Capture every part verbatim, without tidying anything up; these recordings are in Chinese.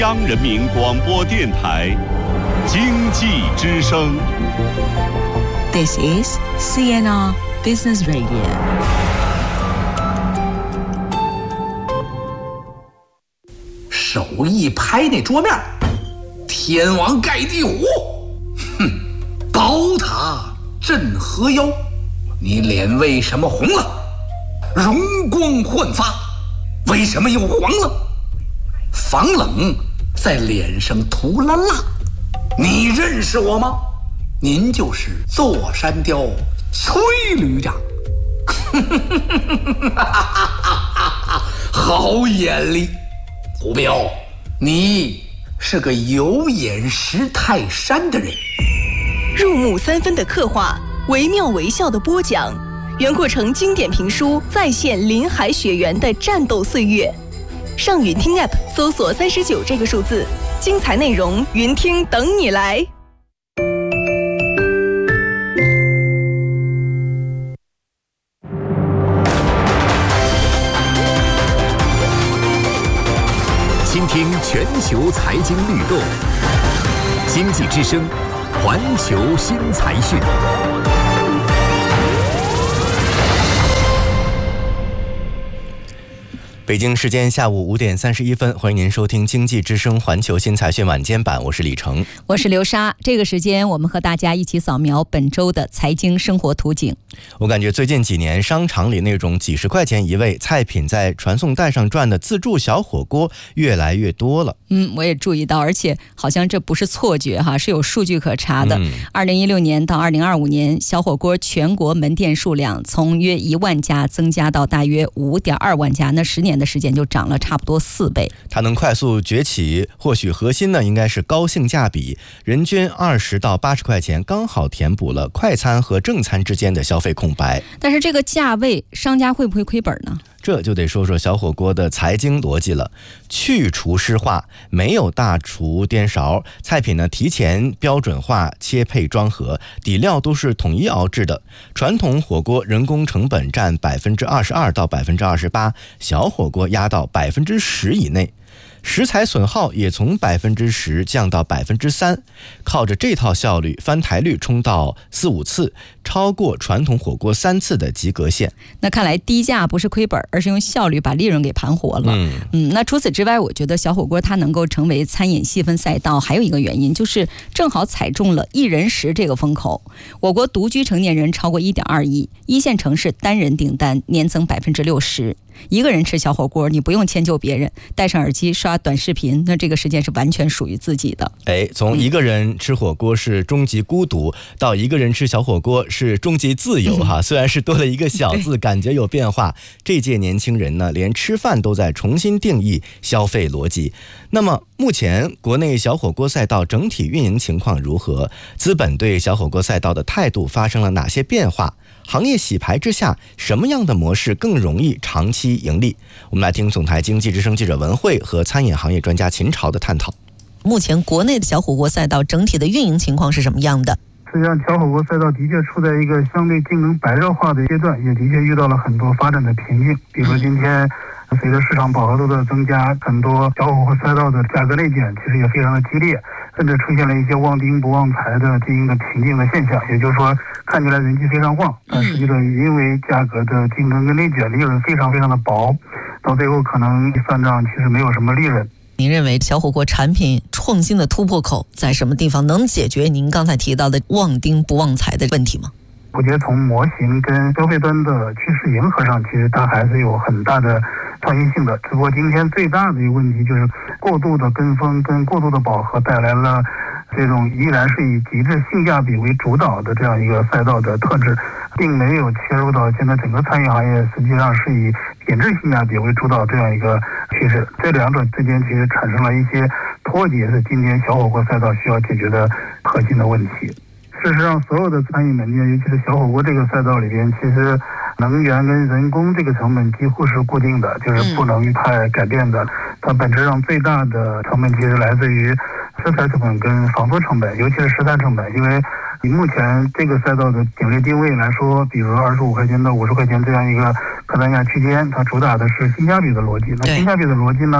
央人民广播电台经济之声。 This is C N R Business Radio。 手一拍那桌面，天王盖地虎，哼，宝塔镇河妖，你脸为什么红了？容光焕发，为什么又黄了？防冷在脸上涂了蜡，你认识我吗？您就是座山雕崔旅长。好眼力，虎彪，你是个有眼识泰山的人。 入木三分的刻画，惟妙惟肖的播讲，原过程经典评书再现林海雪原的战斗岁月。上云听 App 搜索三十九这个数字，精彩内容云听等你来。 倾听全球财经律动，经济之声，环球新财讯。 北京时间下午五点三十一分，欢迎您收听经济之声环球新财讯晚间版，我是李成， 我是刘莎。这个时间我们和大家一起扫描本周的财经生活图景。 我感觉最近几年商场里那种几十块钱一位菜品在传送带上转的自助小火锅越来越多了。 嗯，我也注意到，而且好像这不是错觉哈，是有数据可查的。二零一六年到二零二五年，小火锅全国门店数量从约一万家增加到大约五点二万家，那十年的时间就涨了差不多四倍。 它能快速崛起，或许核心呢应该是高性价比，人均二十到八十块钱，刚好填补了快餐和正餐之间的消费空白。 但是这个价位，商家会不会亏本呢？ 这就得说说小火锅的财经逻辑了。去厨师化，没有大厨颠勺，菜品呢提前标准化切配装盒，底料都是统一熬制的。传统火锅人工成本占百分之二十二到百分之二十八，小火锅压到百分之十以内。食材损耗也从百分之十降到百分之三，靠着这套效率，翻台率冲到四五次，超过传统火锅三次的及格线。 那看来低价不是亏本，而是用效率把利润给盘活了。嗯嗯，那除此之外，我觉得小火锅它能够成为餐饮细分赛道，还有一个原因就是正好踩中了一人食这个风口。我国独居成年人超过一点二亿，一线城市单人订单年增百分之六十。一个人吃小火锅，你不用迁就别人，戴上耳机刷短视频，那这个时间是完全属于自己的。 哎，从一个人吃火锅是终极孤独，到一个人吃小火锅是终极自由哈。虽然是多了一个小字，感觉有变化。这届年轻人呢，连吃饭都在重新定义消费逻辑。那么目前国内小火锅赛道整体运营情况如何？资本对小火锅赛道的态度发生了哪些变化？行业洗牌之下，什么样的模式更容易长期盈利？我们来听总台经济之声记者文慧和餐饮行业专家秦朝的探讨。 目前国内的小火锅赛道整体的运营情况是什么样的？ 实际上，小火锅赛道的确处在一个相对竞争白热化的阶段，也的确遇到了很多发展的瓶颈。比如今天随着市场饱和度的增加，很多小火锅赛道的价格内卷其实也非常的激烈，甚至出现了一些旺丁不旺财的经营的瓶颈的现象。也就是说，看起来人气非常旺，但实际上因为价格的竞争跟内卷，利润非常非常的薄，到最后可能算账其实没有什么利润。 您认为小火锅产品创新的突破口在什么地方？能解决您刚才提到的旺丁不旺财的问题吗？ 我觉得从模型跟消费端的趋势迎合上，其实它还是有很大的创新性的。只不过今天最大的一个问题就是过度的跟风跟过度的饱和带来了这种依然是以极致性价比为主导的这样一个赛道的特质，并没有切入到现在整个餐饮行业实际上是以品质性价比为主导这样一个趋势。这两者之间其实产生了一些脱节，是今天小火锅赛道需要解决的核心的问题。事实上，所有的餐饮门店，尤其是小火锅这个赛道里边，其实能源跟人工这个成本几乎是固定的，就是不能太改变的。它本质上最大的成本其实来自于食材成本跟房租成本，尤其是食材成本。因为以目前这个赛道的品类定位来说，比如二十五块钱到五十块钱这样一个客单价区间，它主打的是性价比的逻辑。那性价比的逻辑呢，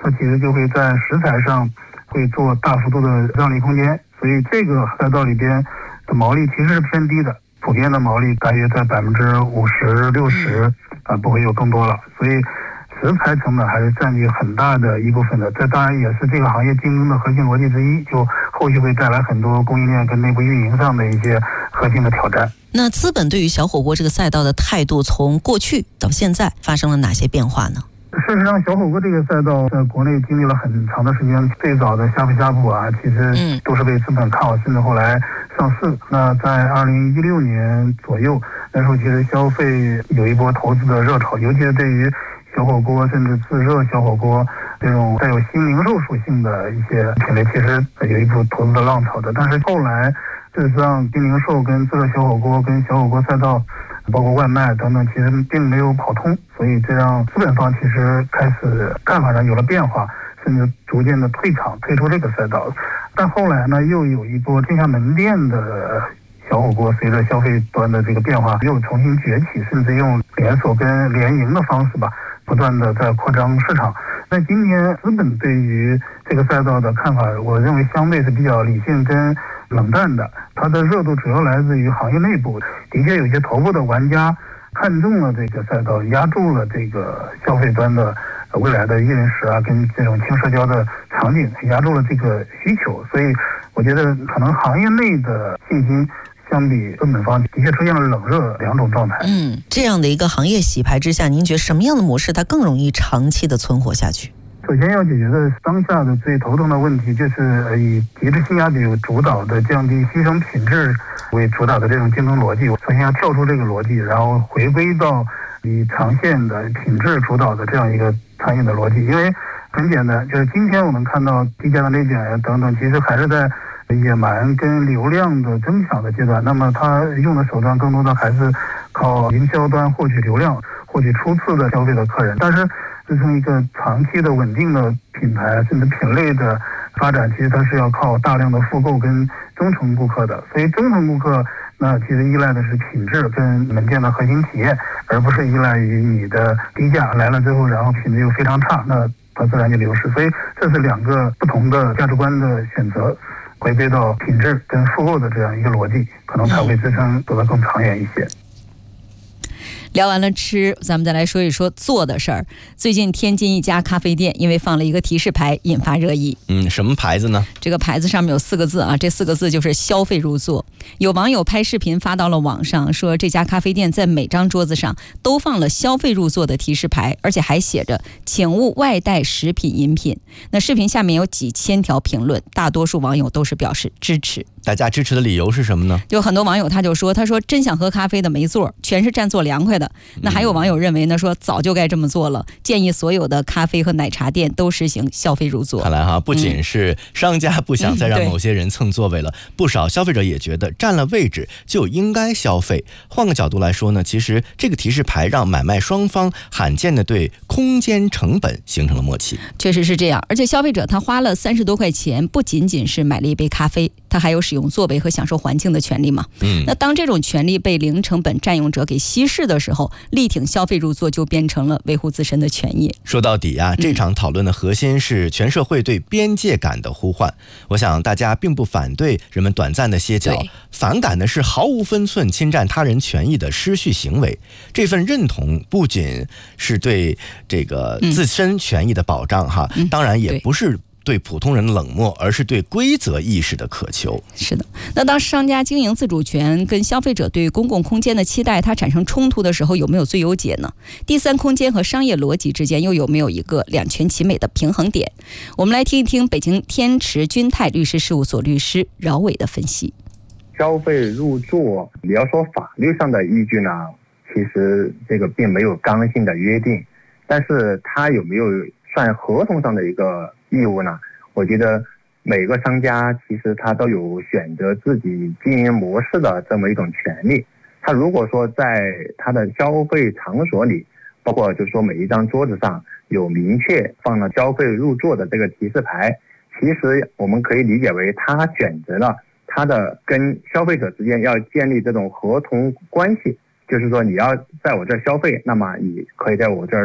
它其实就会在食材上会做大幅度的让利空间，所以这个赛道里边的毛利其实是偏低的，普遍的毛利大约在百分之五十六十啊，不会有更多了。所以食材成本还是占据很大的一部分的，这当然也是这个行业竞争的核心逻辑之一，就后续会带来很多供应链跟内部运营上的一些核心的挑战。 那资本对于小火锅这个赛道的态度，从过去到现在发生了哪些变化呢？ 事实上，小火锅这个赛道在国内经历了很长的时间，最早的呷哺呷哺啊，其实都是被资本看好，甚至后来上市。那在二零一六年左右，那时候其实消费有一波投资的热潮，尤其是对于小火锅甚至自热小火锅这种带有新零售属性的一些品类，其实有一波投资的浪潮的。但是后来事实上，新零售跟自热小火锅跟小火锅赛道包括外卖等等，其实并没有跑通，所以这让资本方其实开始看法上有了变化，甚至逐渐的退场退出这个赛道。但后来呢，又有一波线下门店的小火锅随着消费端的这个变化又重新崛起，甚至用连锁跟联营的方式吧，不断的在扩张市场。那今年资本对于这个赛道的看法，我认为相对是比较理性跟冷淡的，它的热度主要来自于行业内部，的确有些头部的玩家看中了这个赛道，压住了这个消费端的未来的一人食啊，跟这种轻社交的场景，压住了这个需求，所以我觉得可能行业内的信心相比资本方的确出现了冷热两种状态。 嗯，这样的一个行业洗牌之下，您觉得什么样的模式它更容易长期的存活下去？ 首先要解决的当下的最头疼的问题，就是以极致性价比为主导的降低牺牲品质为主导的这种竞争逻辑。首先要跳出这个逻辑，然后回归到以长线的品质主导的这样一个餐饮的逻辑。因为很简单，就是今天我们看到低价的内卷呀等等，其实还是在野蛮跟流量的增强的阶段。那么它用的手段更多的还是靠营销端获取流量，获取初次的消费的客人。但是支撑一个长期的稳定的品牌甚至品类的发展，其实它是要靠大量的复购跟忠诚顾客的。所以忠诚顾客那其实依赖的是品质跟门店的核心体验，而不是依赖于你的低价来了之后，然后品质又非常差，那它自然就流失。所以这是两个不同的价值观的选择，回归到品质跟复购的这样一个逻辑，可能才会支撑走得更长远一些。 聊完了吃，咱们再来说一说做的事儿。最近天津一家咖啡店因为放了一个提示牌引发热议。 嗯，什么牌子呢？ 这个牌子上面有四个字啊，这四个字就是消费入座。有网友拍视频发到了网上，说这家咖啡店在每张桌子上都放了消费入座的提示牌，而且还写着请勿外带食品饮品。那视频下面有几千条评论，大多数网友都是表示支持。 大家支持的理由是什么呢？ 就很多网友他就说，他说真想喝咖啡的没座，全是占座凉快的。那还有网友认为呢，说早就该这么做了，建议所有的咖啡和奶茶店都实行消费入座。 看来哈，不仅是商家不想再让某些人蹭座位了，嗯、不少消费者也觉得占了位置就应该消费。换个角度来说呢，其实这个提示牌让买卖双方罕见的对空间成本形成了默契。 确实是这样，而且消费者他花了三十多块钱，不仅仅是买了一杯咖啡，他还有使用座位和享受环境的权利嘛。 嗯， 那当这种权利被零成本占用者给稀释的时候，力挺消费入座就变成了维护自身的权益。 说到底啊，这场讨论的核心是全社会对边界感的呼唤。我想大家并不反对人们短暂的歇脚，反感的是毫无分寸侵占他人权益的失序行为。这份认同不仅是对这个自身权益的保障哈， 嗯、 当然也不是对普通人冷漠，而是对规则意识的渴求。 是的，那当商家经营自主权跟消费者对公共空间的期待它产生冲突的时候，有没有最优解呢？第三空间和商业逻辑之间又有没有一个两全其美的平衡点？我们来听一听北京天池君泰律师事务所律师饶伟的分析。 消费入座，你要说法律上的依据呢，其实这个并没有刚性的约定，但是它有没有算合同上的一个义务呢？我觉得每个商家其实他都有选择自己经营模式的这么一种权利。他如果说在他的消费场所里，包括就是说每一张桌子上有明确放了消费入座的这个提示牌，其实我们可以理解为他选择了他的跟消费者之间要建立这种合同关系，就是说你要在我这儿消费，那么你可以在我这儿做。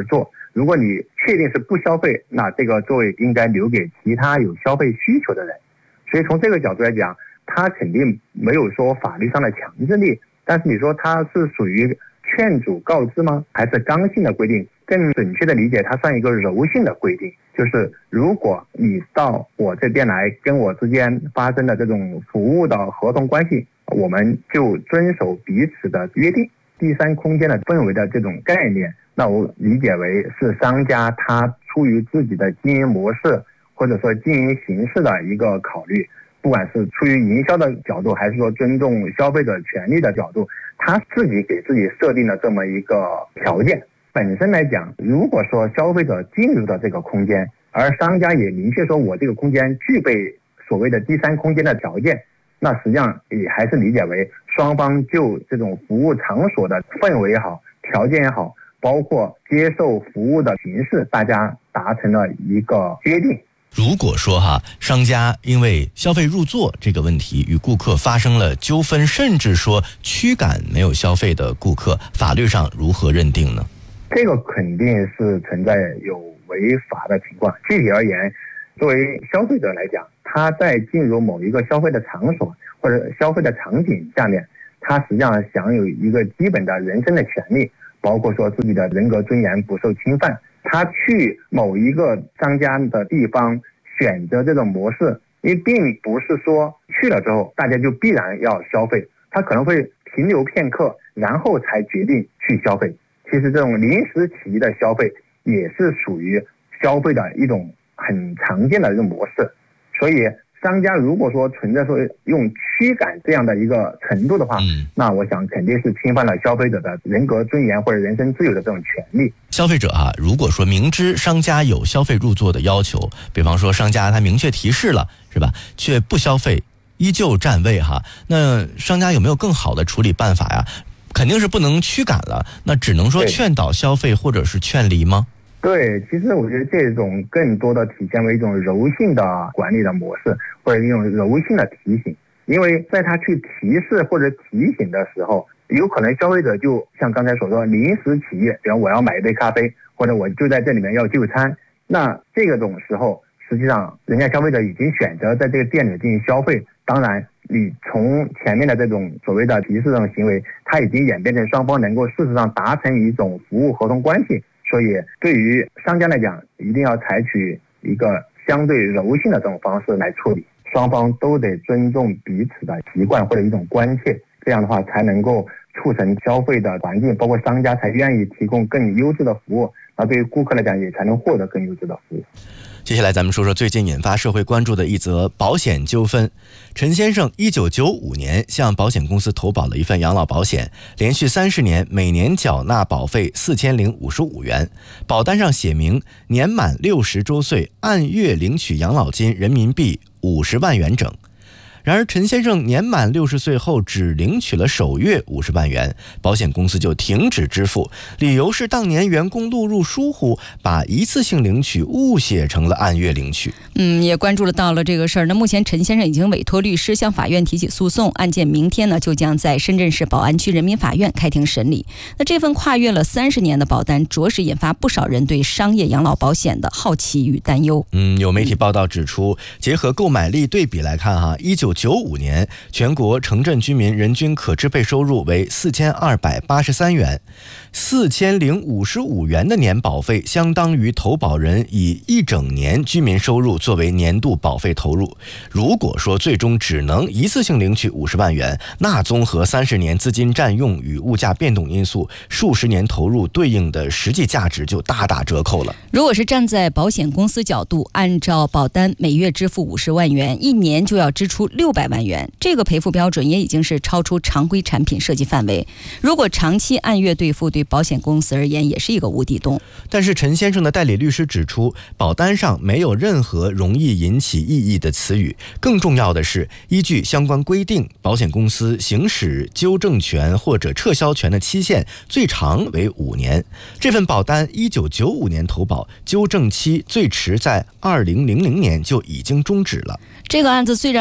如果你确定是不消费，那这个座位应该留给其他有消费需求的人。所以从这个角度来讲，它肯定没有说法律上的强制力，但是你说它是属于劝阻告知吗？还是刚性的规定？更准确的理解，它算一个柔性的规定，就是如果你到我这边来跟我之间发生的这种服务的合同关系，我们就遵守彼此的约定。第三空间的氛围的这种概念，那我理解为是商家他出于自己的经营模式或者说经营形式的一个考虑，不管是出于营销的角度，还是说尊重消费者权利的角度，他自己给自己设定了这么一个条件。本身来讲，如果说消费者进入到这个空间，而商家也明确说我这个空间具备所谓的第三空间的条件，那实际上也还是理解为双方就这种服务场所的氛围也好，条件也好，包括接受服务的形式，大家达成了一个约定。 如果说哈，商家因为消费入座这个问题与顾客发生了纠纷，甚至说驱赶没有消费的顾客，法律上如何认定呢？ 这个肯定是存在有违法的情况。具体而言，作为消费者来讲，他在进入某一个消费的场所或者消费的场景下面，他实际上享有一个基本的人身的权利，包括说自己的人格尊严不受侵犯。他去某一个商家的地方选择这种模式，因为并不是说去了之后大家就必然要消费，他可能会停留片刻，然后才决定去消费。其实这种临时起意的消费也是属于消费的一种很常见的一种模式。所以商家如果说存在说用驱赶这样的一个程度的话，嗯、那我想肯定是侵犯了消费者的人格尊严或者人身自由的这种权利。 消费者啊，如果说明知商家有消费入座的要求，比方说商家他明确提示了，是吧，却不消费，依旧占位哈，那商家有没有更好的处理办法呀？肯定是不能驱赶了，那只能说劝导消费或者是劝离吗？ 对，其实我觉得这种更多的体现为一种柔性的管理的模式，或者一种柔性的提醒。因为在他去提示或者提醒的时候，有可能消费者就像刚才所说临时起意，比如我要买一杯咖啡，或者我就在这里面要就餐，那这个种时候实际上人家消费者已经选择在这个店里进行消费，当然你从前面的这种所谓的提示这种行为，它已经演变成双方能够事实上达成一种服务合同关系。所以对于商家来讲，一定要采取一个相对柔性的这种方式来处理，双方都得尊重彼此的习惯或者一种关切，这样的话才能够促成消费的环境，包括商家才愿意提供更优质的服务，那对于顾客来讲也才能获得更优质的服务。 接下来咱们说说最近引发社会关注的一则保险纠纷。陈先生一九九五年向保险公司投保了一份养老保险，连续三十年每年缴纳保费四千零五十五元，保单上写明年满六十周岁按月领取养老金人民币五十万元整。然而陈先生年满六十岁后只领取了首月五十万元，保险公司就停止支付，理由是当年员工录入疏忽，把一次性领取误写成了按月领取。 嗯，也关注了到了这个事儿。那目前陈先生已经委托律师向法院提起诉讼，案件明天呢就将在深圳市宝安区人民法院开庭审理。那这份跨越了三十年的保单，着实引发不少人对商业养老保险的好奇与担忧。 嗯，有媒体报道指出，结合购买力对比来看哈，一九九五年全国城镇居民人均可支配收入为四千二百八十三元，四千零五十五元的年保费相当于投保人以一整年居民收入作为年度保费投入。如果说最终只能一次性领取五十万元，那综合三十年资金占用与物价变动因素，数十年投入对应的实际价值就大打折扣了。 如果是站在保险公司角度，按照保单每月支付五十万元，一年就要支出六百万元，这个赔付标准也已经是超出常规产品设计范围。如果长期按月兑付，对保险公司而言也是一个无底洞。 但是陈先生的代理律师指出，保单上没有任何容易引起异议的词语，更重要的是，依据相关规定，保险公司行使纠正权或者撤销权的期限最长为五年。这份保单一九九五年投保，纠正期最迟在二零零零年就已经终止了。 这个案子最让人关注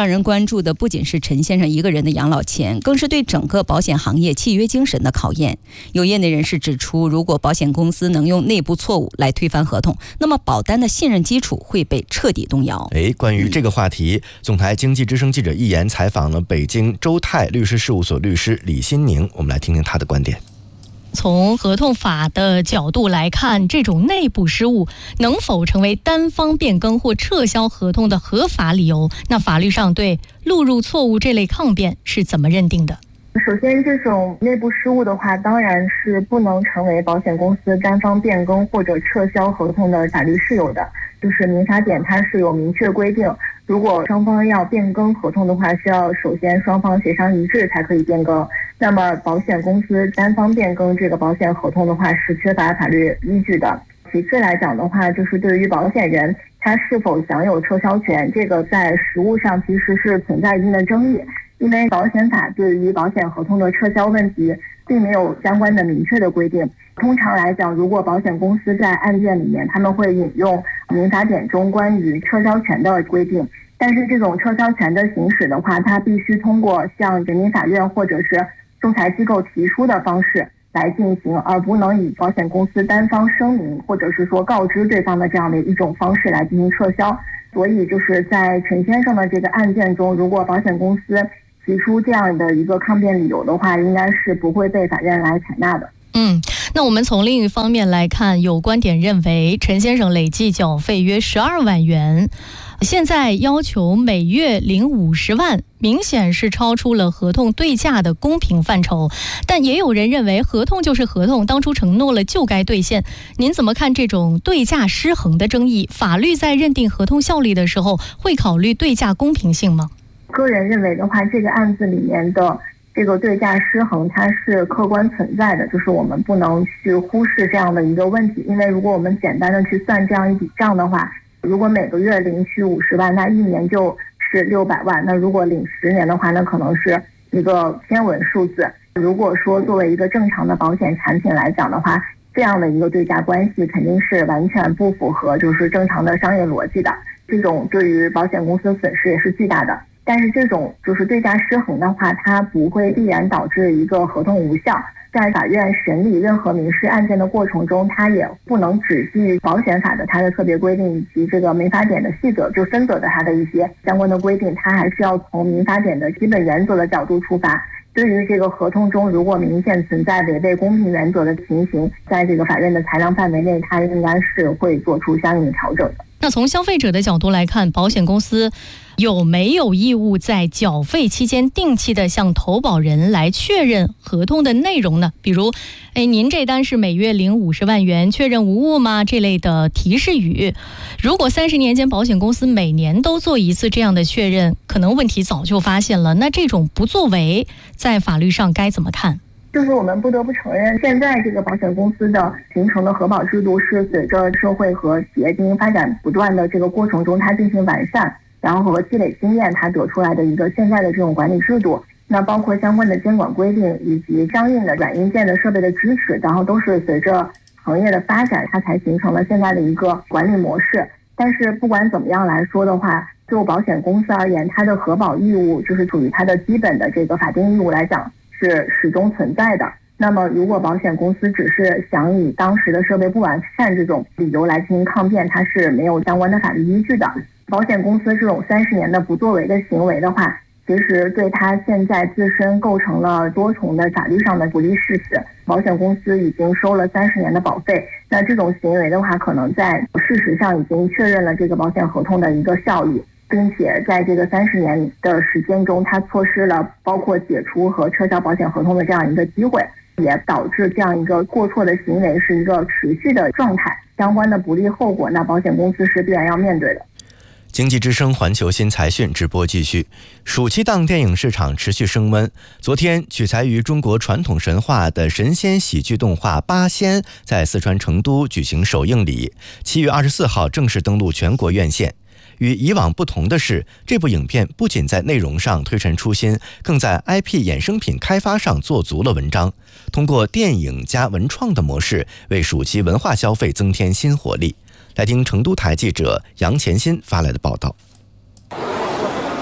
注的不仅是陈先生一个人的养老钱，更是对整个保险行业契约精神的考验。有业内人士指出，如果保险公司能用内部错误来推翻合同，那么保单的信任基础会被彻底动摇。 哎，关于这个话题，总台经济之声记者一言采访了北京周泰律师事务所律师李新宁，我们来听听他的观点。 从合同法的角度来看，这种内部失误能否成为单方变更或撤销合同的合法理由？那法律上对录入错误这类抗辩是怎么认定的？ 首先，这种内部失误的话，当然是不能成为保险公司单方变更或者撤销合同的法律事由的。就是民法典它是有明确规定，如果双方要变更合同的话，是要首先双方协商一致才可以变更。那么保险公司单方变更这个保险合同的话，是缺乏法律依据的。其次来讲的话，就是对于保险人他是否享有撤销权，这个在实务上其实是存在一定的争议。因为保险法对于保险合同的撤销问题并没有相关的明确的规定。通常来讲，如果保险公司在案件里面他们会引用民法典中关于撤销权的规定，但是这种撤销权的行使的话，它必须通过向人民法院或者是仲裁机构提出的方式来进行，而不能以保险公司单方声明或者是说告知对方的这样的一种方式来进行撤销。所以就是在陈先生的这个案件中，如果保险公司提出这样的一个抗辩理由的话，应该是不会被法院来采纳的。 嗯，那我们从另一方面来看，有观点认为陈先生累计缴费约十二万元，现在要求每月领五十万，明显是超出了合同对价的公平范畴。但也有人认为合同就是合同，当初承诺了就该兑现。您怎么看这种对价失衡的争议？法律在认定合同效力的时候，会考虑对价公平性吗？ 个人认为的话，这个案子里面的这个对价失衡它是客观存在的，就是我们不能去忽视这样的一个问题。因为如果我们简单的去算这样一笔账的话，如果每个月领取五十万，那一年就是六百万，那如果领十年的话，那可能是一个天文数字。如果说作为一个正常的保险产品来讲的话，这样的一个对价关系肯定是完全不符合就是正常的商业逻辑的，这种对于保险公司损失也是巨大的。但是这种就是对价失衡的话，它不会必然导致一个合同无效。在法院审理任何民事案件的过程中，它也不能只基于保险法的它的特别规定以及这个民法典的细则，就分则的它的一些相关的规定，它还是要从民法典的基本原则的角度出发。对于这个合同中如果明显存在违背公平原则的情形，在这个法院的裁量范围内，它应该是会做出相应的调整的。 那从消费者的角度来看，保险公司有没有义务在缴费期间定期的向投保人来确认合同的内容呢？比如，哎，您这单是每月领五十万元，确认无误吗？这类的提示语。如果三十年间保险公司每年都做一次这样的确认，可能问题早就发现了。那这种不作为，在法律上该怎么看？ 就是我们不得不承认，现在这个保险公司的形成的核保制度是随着社会和企业进行发展不断的这个过程中，它进行完善，然后和积累经验，它得出来的一个现在的这种管理制度。那包括相关的监管规定以及相应的软硬件的设备的支持，然后都是随着行业的发展，它才形成了现在的一个管理模式。但是不管怎么样来说的话，就保险公司而言，它的核保义务就是处于它的基本的这个法定义务来讲，是始终存在的。那么如果保险公司只是想以当时的设备不完善这种理由来进行抗辩，它是没有相关的法律依据的。保险公司这种三十年的不作为的行为的话，其实对它现在自身构成了多重的法律上的不利事实。保险公司已经收了三十年的保费，那这种行为的话，可能在事实上已经确认了这个保险合同的一个效力，并且在这个三十年的时间中，它错失了包括解除和撤销保险合同的这样一个机会，也导致这样一个过错的行为是一个持续的状态，相关的不利后果，那保险公司是必然要面对的。 经济之声环球新财讯直播继续。暑期档电影市场持续升温。昨天，取材于中国传统神话的神仙喜剧动画《八仙》在四川成都举行首映礼，七月二十四号正式登陆全国院线。与以往不同的是，这部影片不仅在内容上推陈出新，更在 I P 衍生品开发上做足了文章，通过电影加文创的模式，为暑期文化消费增添新活力。来听成都台记者杨前新发来的报道。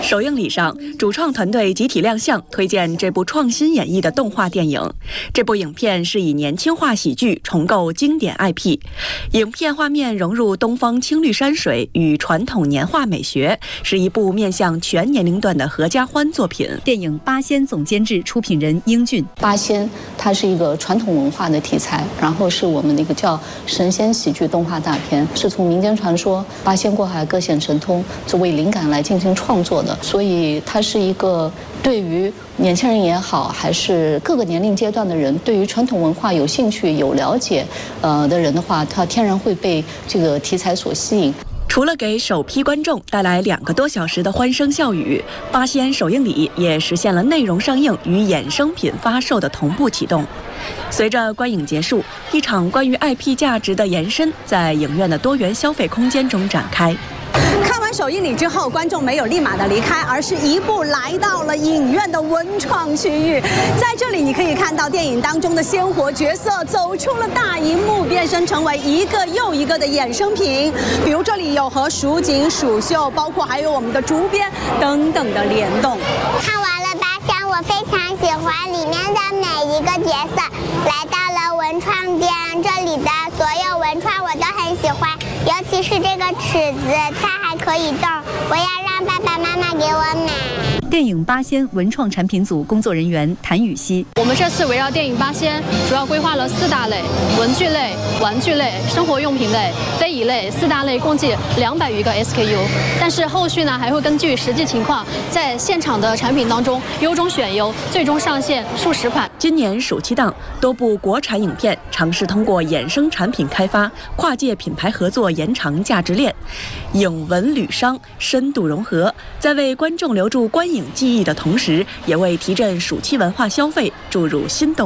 首映礼上，主创团队集体亮相，推荐这部创新演绎的动画电影。这部影片是以年轻化喜剧重构经典 I P， 影片画面融入东方青绿山水与传统年画美学，是一部面向全年龄段的合家欢作品。 电影《八仙》总监制、出品人英俊。 八仙它是一个传统文化的题材，然后是我们的一个叫神仙喜剧动画大片，是从民间传说八仙过海各显神通作为灵感来进行创作的，所以它是一个对于年轻人也好，还是各个年龄阶段的人，对于传统文化有兴趣、有了解呃的人的话，他天然会被这个题材所吸引。 除了给首批观众带来两个多小时的欢声笑语，八仙首映礼也实现了内容上映与衍生品发售的同步启动。随着观影结束，一场关于 I P 价值的延伸在影院的多元消费空间中展开。 看完首映礼之后，观众没有立马的离开，而是一步来到了影院的文创区域。在这里，你可以看到电影当中的鲜活角色走出了大荧幕，变身成为一个又一个的衍生品。比如这里有和蜀锦、蜀绣，包括还有我们的竹编等等的联动。 看完了八仙，我非常喜欢里面的每一个角色。来到了文创店，这里的所有文创我都很喜欢，尤其是这个尺子，它还可以动，我要让爸爸妈妈给我买。 电影《八仙》文创产品组工作人员谭雨熙： 我们这次围绕电影《八仙》，主要规划了四大类：文具类、玩具类、生活用品类、非遗类，四大类共计两百余个 S K U。但是后续呢，还会根据实际情况，在现场的产品当中优中选优，最终上线数十款。 今年暑期档，多部国产影片尝试通过衍生产品开发、跨界品牌合作延长价值链，影文旅商深度融合，在为观众留住观影记忆的同时，也为提振暑期文化消费注入新动力。